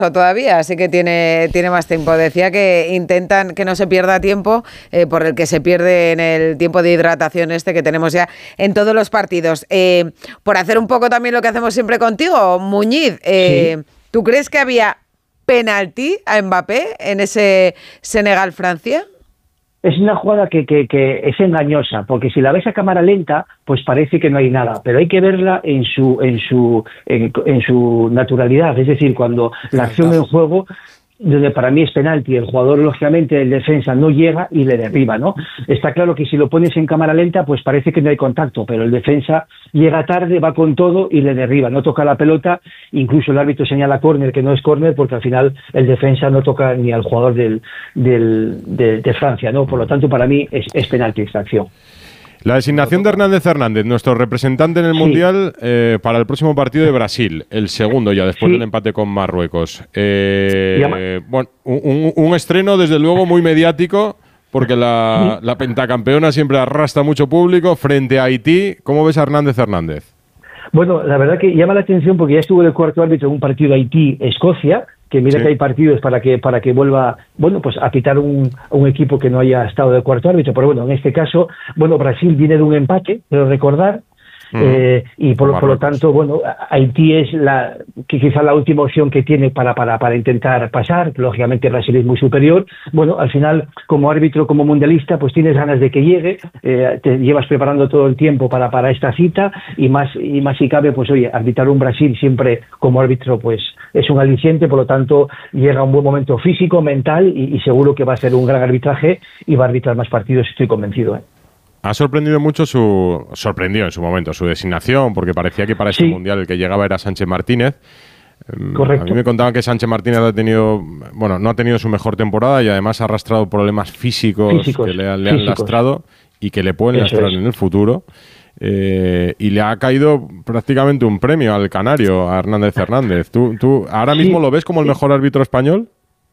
todavía, así que tiene más tiempo. Decía que intentan que no se pierda tiempo por el que se pierde en el tiempo de hidratación que tenemos ya en todos los partidos. Por hacer un poco también lo que hacemos siempre contigo, Muñiz, Sí. ¿tú crees que había penalti a Mbappé en ese Senegal-Francia? Es una jugada que es engañosa, porque si la ves a cámara lenta, pues parece que no hay nada, pero hay que verla en su naturalidad, es decir, cuando la acción en juego, donde para mí es penalti, el jugador, lógicamente, el defensa no llega y le derriba, ¿no? Está claro que si lo pones en cámara lenta, pues parece que no hay contacto, pero el defensa llega tarde, va con todo y le derriba, no toca la pelota, incluso el árbitro señala córner, que no es córner, porque al final el defensa no toca ni al jugador de Francia, ¿no? Por lo tanto, para mí es penalti esta acción. La designación de Hernández, nuestro representante en el Mundial para el próximo partido de Brasil, el segundo ya después del empate con Marruecos. Bueno, un estreno desde luego muy mediático, porque la pentacampeona siempre arrastra mucho público frente a Haití. ¿Cómo ves a Hernández? Bueno, la verdad que llama la atención porque ya estuvo de cuarto árbitro en un partido Haití-Escocia, que mira que hay partidos para que vuelva, bueno, pues a quitar un equipo que no haya estado de cuarto árbitro, pero bueno, en este caso, bueno, Brasil viene de un empate, pero recordar, y por lo tanto, bueno, Haití es quizá la última opción que tiene para intentar pasar. Lógicamente Brasil es muy superior. Bueno, al final, como árbitro, como mundialista, pues tienes ganas de que llegue, te llevas preparando todo el tiempo para esta cita, y más si cabe, pues oye, arbitrar un Brasil siempre como árbitro, pues es un aliciente. Por lo tanto, llega a un buen momento físico, mental, y seguro que va a ser un gran arbitraje y va a arbitrar más partidos, estoy convencido. Ha sorprendido mucho sorprendió en su momento su designación, porque parecía que para este Mundial el que llegaba era Sánchez Martínez. Correcto. A mí me contaban que Sánchez Martínez no ha tenido su mejor temporada y además ha arrastrado problemas físicos que le han lastrado y que le pueden lastrar en el futuro. Y le ha caído prácticamente un premio al canario, a Hernández. ¿Tú ahora mismo lo ves como el mejor árbitro español?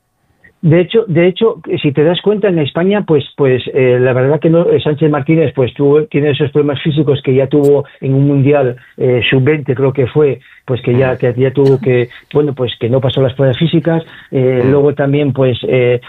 De hecho, si te das cuenta, en España, pues la verdad que no, Sánchez Martínez pues tiene esos problemas físicos que ya tuvo en un Mundial sub-20, creo que fue, pues que ya tuvo que, bueno, pues que no pasó las pruebas físicas. Luego también, pues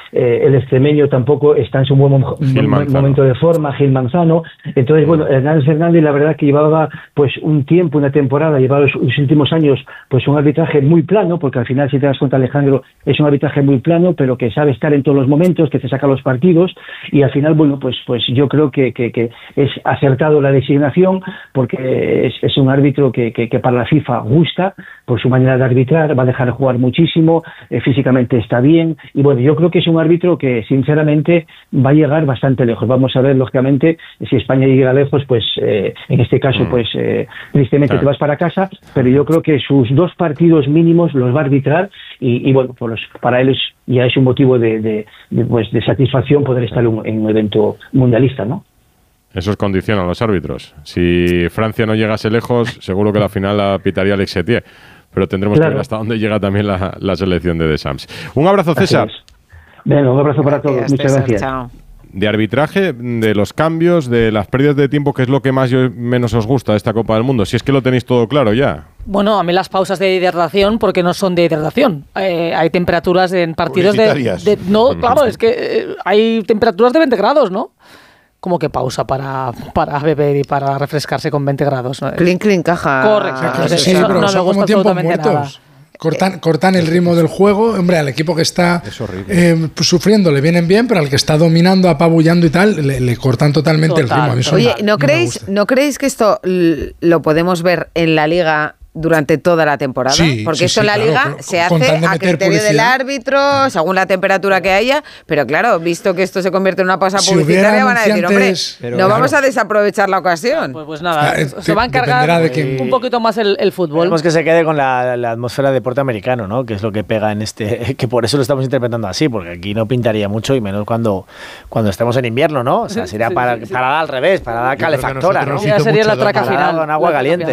el extremeño tampoco está en su buen momento de forma, Gil Manzano. Entonces, bueno, Hernández, la verdad que llevaba pues un tiempo, una temporada, llevaba los últimos años pues un arbitraje muy plano, porque al final, si te das cuenta, Alejandro, es un arbitraje muy plano, pero que sabe estar en todos los momentos, que te saca los partidos, y al final, bueno, pues yo creo que es acertado la designación, porque es un árbitro que para la FIFA gusta por su manera de arbitrar, va a dejar jugar muchísimo, físicamente está bien, y bueno, yo creo que es un árbitro que sinceramente va a llegar bastante lejos. Vamos a ver, lógicamente, si España llega lejos, pues en este caso, pues tristemente te vas para casa, pero yo creo que sus 2 partidos mínimos los va a arbitrar, y bueno, pues para él ya es un motivo de satisfacción poder estar en un evento mundialista, ¿no? Eso es condición a los árbitros. Si Francia no llegase lejos, seguro que la final la pitaría Alex Setier. Pero tendremos que ver hasta dónde llega también la selección de Deschamps. Un abrazo, César. Venga, un abrazo para todos. Muchas gracias. Chao. De arbitraje, de los cambios, de las pérdidas de tiempo, que es lo que menos os gusta de esta Copa del Mundo. Si es que lo tenéis todo claro ya. Bueno, a mí las pausas de hidratación, porque no son de hidratación. Hay temperaturas en partidos no, claro, es que hay temperaturas de 20 grados, ¿no? Como que pausa para beber y para refrescarse con 20 grados, ¿no? Clean, caja. Correcto. Sí, Eso pero no son me gusta como tiempos absolutamente muertos. nada. Cortan el ritmo del juego. Hombre, al equipo que está pues, sufriendo le vienen bien, pero al que está dominando, apabullando y tal, le cortan totalmente el ritmo. Oye, ¿no creéis que esto lo podemos ver en la Liga durante toda la temporada? Porque esto en la Liga se hace a criterio del árbitro, según la temperatura que haya, pero claro, visto que esto se convierte en una pausa publicitaria, van a decir, hombre, vamos a desaprovechar la ocasión. Pues nada, se va a encargar un poquito más el fútbol. Queremos que se quede con la atmósfera de deporte americano, ¿no? Que es lo que pega en que por eso lo estamos interpretando así, porque aquí no pintaría mucho, y menos cuando estemos en invierno, ¿no? O sea, sería para dar al revés, para dar calefactora, ¿no? Ya sería la traca final con agua caliente.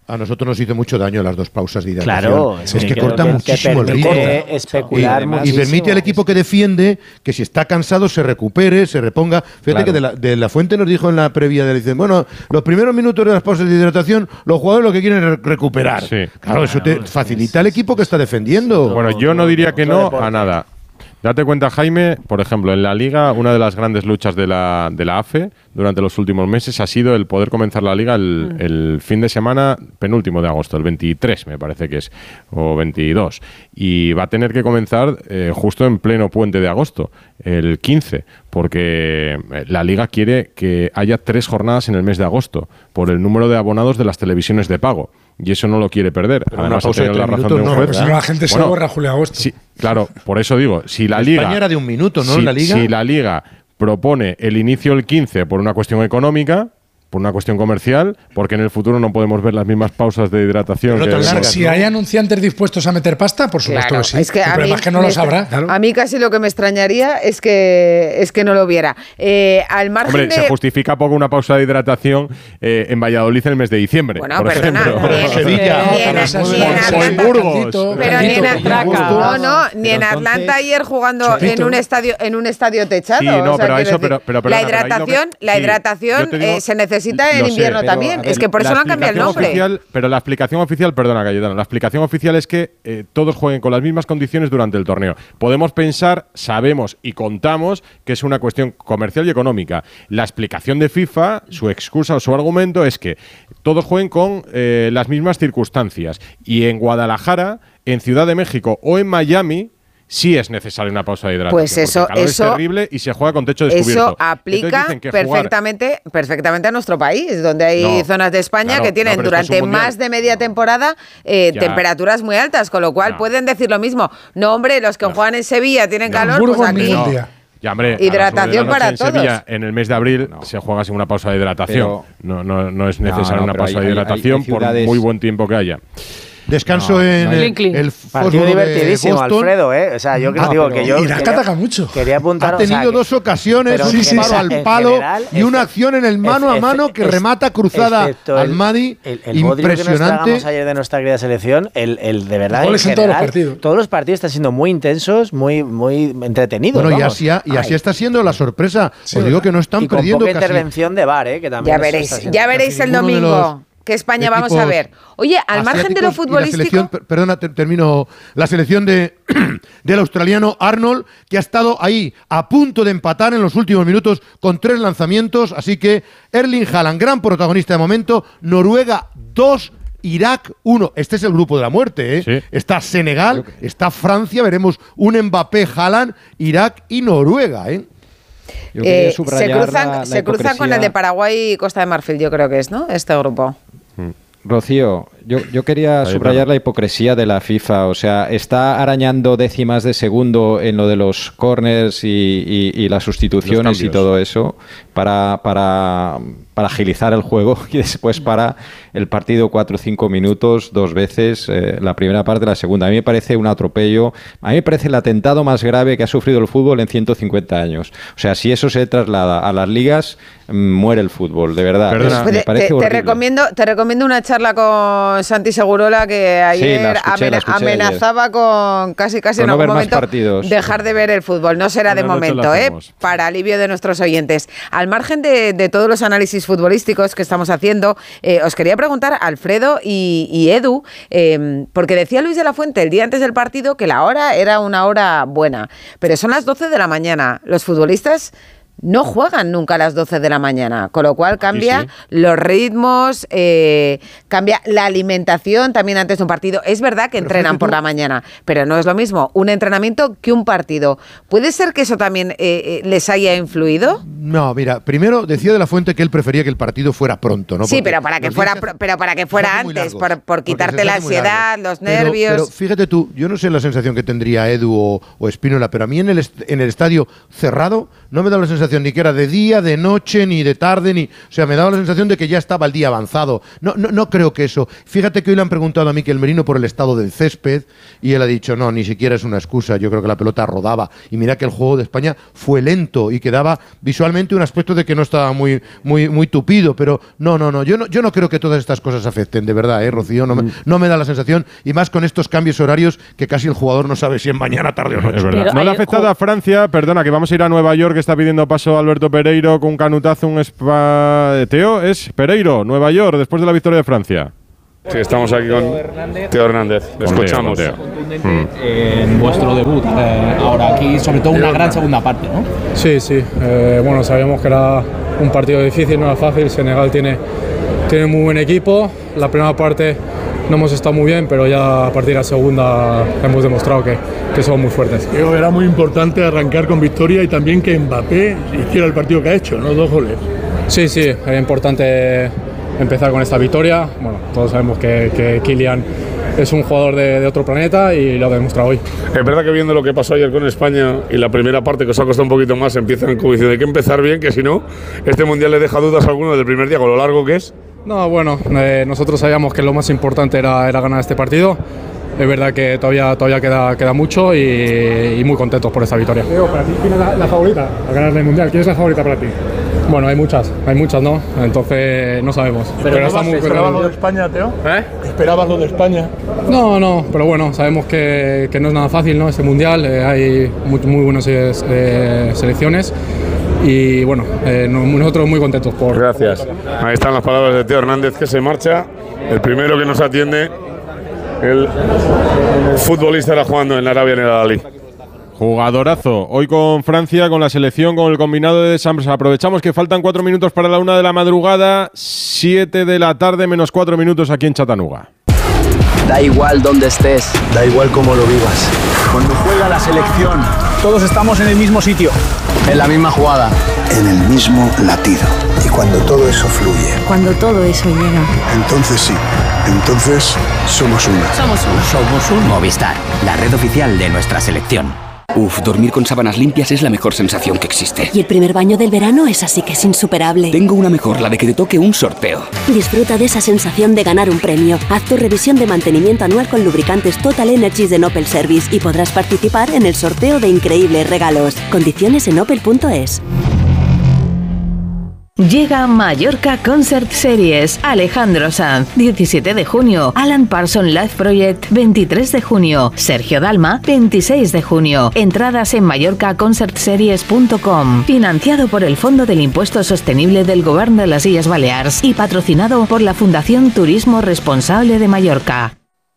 A nosotros nos hizo mucho daño las 2 pausas de hidratación. Claro, es que corta muchísimo el ritmo. Especular y permite al equipo que defiende que si está cansado se recupere, se reponga. Fíjate que de la Fuente nos dijo en la previa, dicen, bueno, los primeros minutos de las pausas de hidratación, los jugadores lo que quieren es recuperar. Sí. Claro, eso te facilita al equipo que está defendiendo. Bueno, yo no diría que no a nada. Date cuenta, Jaime, por ejemplo, en la Liga, una de las grandes luchas de la AFE durante los últimos meses ha sido el poder comenzar la Liga el fin de semana penúltimo de agosto, el 23 me parece que es, o 22. Y va a tener que comenzar justo en pleno puente de agosto, el 15, porque la Liga quiere que haya 3 jornadas en el mes de agosto, por el número de abonados de las televisiones de pago. Y eso no lo quiere perder. Pero además, ha tenido la razón de un juez. Si no, la gente se borra julio-agosto. Sí, claro, por eso digo, si la Liga... España era de un minuto, ¿no? La Liga. Si la Liga propone el inicio el 15 por una cuestión económica, por una cuestión comercial, porque en el futuro no podemos ver las mismas pausas de hidratación. Si hay anunciantes dispuestos a meter pasta, por supuesto que sí. Es que el problema es que no lo sabrá. Claro. A mí casi lo que me extrañaría es que no lo viera. Al margen Hombre, se justifica poco una pausa de hidratación en Valladolid en el mes de diciembre. Bueno, por ejemplo. En Burgos. Pero ni en Atlanta ayer jugando en un estadio techado. Sí, no, pero eso, pero la hidratación se necesita en invierno también. Es que por eso no han cambiado el nombre. Pero la explicación oficial, perdona, Cayetano, la explicación oficial es que todos jueguen con las mismas condiciones durante el torneo. Podemos pensar, sabemos y contamos que es una cuestión comercial y económica. La explicación de FIFA, su excusa o su argumento es que todos jueguen con las mismas circunstancias. Y en Guadalajara, en Ciudad de México o en Miami, sí es necesaria una pausa de hidratación. Pues eso es terrible y se juega con techo descubierto. Eso aplica perfectamente a nuestro país, donde hay zonas de España que tienen durante más de media temporada temperaturas muy altas, con lo cual pueden decir lo mismo. No, hombre, los que juegan en Sevilla tienen calor, pues aquí... Ya, hombre, hidratación para en todos. Sevilla, en el mes de abril se juega sin una pausa de hidratación. No es necesaria una pausa de hidratación por muy buen tiempo que haya. Descanso en el partido divertidísimo, Alfredo, O sea, yo digo que yo ataca mucho. Quería apuntar. Ha tenido 2 ocasiones, un disparo al palo general, y una acción en el mano a mano que remata cruzada al Madi. El impresionante. Que nos tragamos ayer de nuestra querida selección, el de verdad. Goles en todos los partidos. Todos los partidos están siendo muy intensos, muy entretenidos. Bueno, y así está siendo la sorpresa. Os digo que no están perdiendo. Con poca intervención de VAR, que también. Ya veréis el domingo. ¿Qué España vamos a ver? Oye, al margen de lo futbolístico... Termino. La selección del australiano Arnold, que ha estado ahí a punto de empatar en los últimos minutos con 3 lanzamientos. Así que Erling Haaland, gran protagonista de momento. Noruega 2, Irak 1. Este es el grupo de la muerte, Sí. Está Senegal, está Francia. Veremos un Mbappé, Haaland, Irak y Noruega, Se cruzan con el de Paraguay y Costa de Marfil, yo creo que es, ¿no? Este grupo. Rocío, yo quería subrayar la hipocresía de la FIFA. O sea, está arañando décimas de segundo en lo de los corners y las sustituciones y todo eso para agilizar el juego, y después para el partido 4 o 5 minutos 2 veces, la primera parte, la segunda. A mí me parece un atropello. A mí me parece el atentado más grave que ha sufrido el fútbol en 150 años. O sea, si eso se traslada a las ligas, muere el fútbol, de verdad. Me parece horrible. Te recomiendo una charla con Santi Segurola, que ayer amenazaba con casi en algún momento dejar de ver el fútbol. No será de momento, para alivio de nuestros oyentes. Al margen de todos los análisis futbolísticos que estamos haciendo, os quería preguntar, Alfredo y Edu, porque decía Luis de la Fuente el día antes del partido que la hora era una hora buena, pero son las 12 de la mañana. Los futbolistas no juegan nunca a las 12 de la mañana, con lo cual cambia los ritmos, cambia la alimentación también antes de un partido. Es verdad que entrenan por la mañana, pero no es lo mismo un entrenamiento que un partido. ¿Puede ser que eso también les haya influido? No, mira, primero decía de la Fuente que él prefería que el partido fuera pronto, ¿no? Sí, pero para que fuera antes, por quitarte la ansiedad, los nervios. Pero fíjate tú, yo no sé la sensación que tendría Edu o Espínola, pero a mí en el estadio cerrado no me da la sensación sensación ni que era de día, de noche, ni de tarde, o sea, me daba la sensación de que ya estaba el día avanzado. No creo que eso. Fíjate que hoy le han preguntado a Mikel Merino por el estado del césped y él ha dicho, no, ni siquiera es una excusa, yo creo que la pelota rodaba. Y mira que el juego de España fue lento y que daba visualmente un aspecto de que no estaba muy tupido, pero no, yo no creo que todas estas cosas afecten, de verdad, Rocío, no me da la sensación, y más con estos cambios horarios que casi el jugador no sabe si es mañana, tarde o noche. Es verdad. No le ha afectado a Francia, perdona, que vamos a ir a Nueva York, que está pidiendo paso Alberto Pereiro con un canutazo, Teo, es Pereiro, Nueva York, después de la victoria de Francia. Sí, estamos aquí con Teo Hernández. Le escuchamos. En vuestro debut, ahora aquí, sobre todo una gran segunda parte, ¿no? Sí. Bueno, sabíamos que era un partido difícil, no era fácil. Senegal tiene muy buen equipo. La primera parte no hemos estado muy bien, pero ya a partir de la segunda hemos demostrado que somos muy fuertes. Era muy importante arrancar con victoria y también que Mbappé hiciera el partido que ha hecho, ¿no? 2 goles. Sí, era importante empezar con esta victoria. Bueno, todos sabemos que Kylian es un jugador de otro planeta y lo ha demostrado hoy. Es verdad que viendo lo que pasó ayer con España y la primera parte que os ha costado un poquito más, empiezan como diciendo hay que empezar bien, que si no, este Mundial le deja dudas a alguno del primer día con lo largo que es. No, bueno, nosotros sabíamos que lo más importante era ganar este partido. Es verdad que todavía queda mucho y muy contentos por esta victoria. Leo, para ti, ¿quién es la favorita a ganar el Mundial? ¿Quién es la favorita para ti? Bueno, hay muchas, ¿no? Entonces no sabemos. Pero ¿esperabas lo de España, Teo? ¿Esperabas lo de España? No, pero bueno, sabemos que no es nada fácil, ¿no? Este Mundial, hay muy buenas selecciones. Y bueno, nosotros muy contentos por... Gracias. Ahí están las palabras de Teo Hernández, que se marcha. El primero que nos atiende, el futbolista, era jugando en Arabia, en el Al-Ahly. Jugadorazo. Hoy con Francia, con la selección, con el combinado de Sams. Aprovechamos que faltan 4 minutos para la 1 de la madrugada, 7 de la tarde, menos 4 minutos aquí en Chattanooga. Da igual dónde estés, da igual cómo lo vivas. Cuando juega la selección, todos estamos en el mismo sitio, en la misma jugada, en el mismo latido. Y cuando todo eso fluye, cuando todo eso llega, entonces sí, entonces somos uno. Somos un Movistar, la red oficial de nuestra selección. Uf, dormir con sábanas limpias es la mejor sensación que existe. Y el primer baño del verano es así que es insuperable. Tengo una mejor, la de que te toque un sorteo. Disfruta de esa sensación de ganar un premio. Haz tu revisión de mantenimiento anual con lubricantes Total Energies de Opel Service y podrás participar en el sorteo de increíbles regalos. Condiciones en opel.es. Llega Mallorca Concert Series, Alejandro Sanz, 17 de junio, Alan Parsons Live Project, 23 de junio, Sergio Dalma, 26 de junio. Entradas en mallorcaconcertseries.com, financiado por el Fondo del Impuesto Sostenible del Govern de las Illes Balears y patrocinado por la Fundación Turismo Responsable de Mallorca.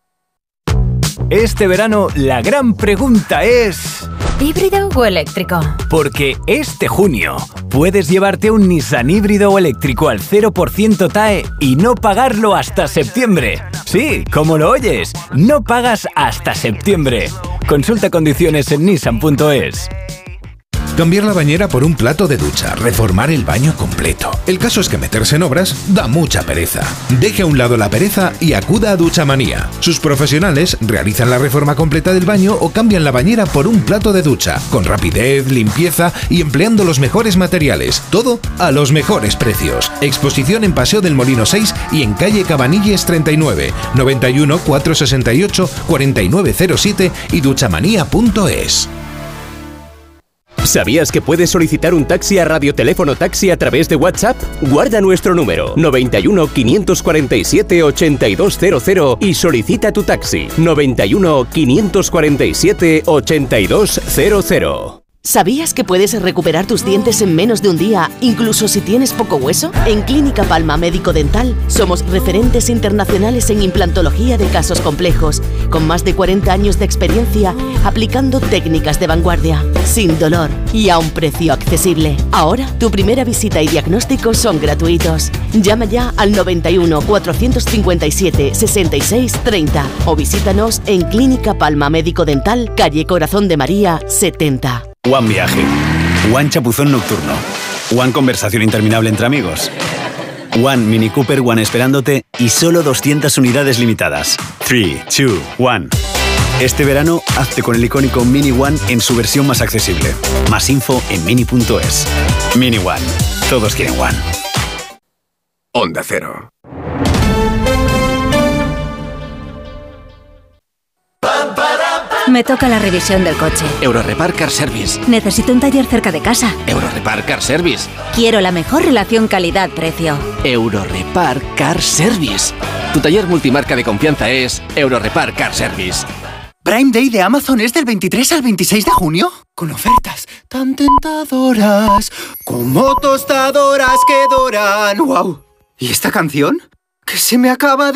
Este verano la gran pregunta es... ¿híbrido o eléctrico? Porque este junio puedes llevarte un Nissan híbrido o eléctrico al 0% TAE y no pagarlo hasta septiembre. Sí, como lo oyes, no pagas hasta septiembre. Consulta condiciones en nissan.es. Cambiar la bañera por un plato de ducha, reformar el baño completo. El caso es que meterse en obras da mucha pereza. Deje a un lado la pereza y acuda a Duchamanía. Sus profesionales realizan la reforma completa del baño o cambian la bañera por un plato de ducha, con rapidez, limpieza y empleando los mejores materiales. Todo a los mejores precios. Exposición en Paseo del Molino 6 y en calle Cabanilles 39, 91 468 4907 y duchamanía.es. ¿Sabías que puedes solicitar un taxi a Radioteléfono Taxi a través de WhatsApp? Guarda nuestro número 91 547 8200 y solicita tu taxi 91 547 8200. ¿Sabías que puedes recuperar tus dientes en menos de un día, incluso si tienes poco hueso? En Clínica Palma Médico Dental somos referentes internacionales en implantología de casos complejos, con más de 40 años de experiencia aplicando técnicas de vanguardia, sin dolor y a un precio accesible. Ahora, tu primera visita y diagnóstico son gratuitos. Llama ya al 91 457 66 30 o visítanos en Clínica Palma Médico Dental, calle Corazón de María 70. One viaje, One chapuzón nocturno, One conversación interminable entre amigos, One Mini Cooper, One esperándote y solo 200 unidades limitadas. 3, 2, 1. Este verano, hazte con el icónico Mini One en su versión más accesible. Más info en mini.es. Mini One. Todos quieren One. Onda Cero. Me toca la revisión del coche. Eurorepar Car Service. Necesito un taller cerca de casa. Eurorepar Car Service. Quiero la mejor relación calidad-precio. Eurorepar Car Service. Tu taller multimarca de confianza es Eurorepar Car Service. ¿Prime Day de Amazon es del 23 al 26 de junio? Con ofertas tan tentadoras como tostadoras que doran. ¡Wow! ¿Y esta canción? ¡Que se me acaba de